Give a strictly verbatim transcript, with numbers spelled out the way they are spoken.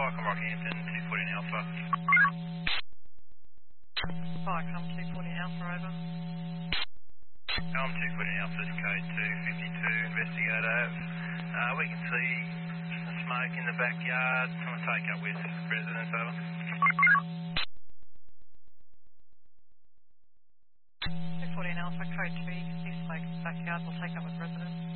Vicom Rockhampton, two fourteen Alpha. Vicom two fourteen Alpha, over. Elm two fourteen Alpha, code two fifty-two, investigator. Uh, we can see some smoke in the backyard. I'm going to take up with residents, over. two fourteen Alpha, code three, see smoke in the backyard, we'll take up with residents.